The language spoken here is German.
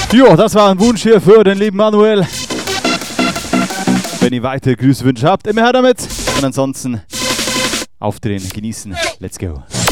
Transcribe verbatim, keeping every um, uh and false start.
Jo, das war ein Wunsch hier für den lieben Manuel. Wenn ihr weitere Grüßwünsche habt, immer her damit. Und ansonsten aufdrehen, genießen. Let's go.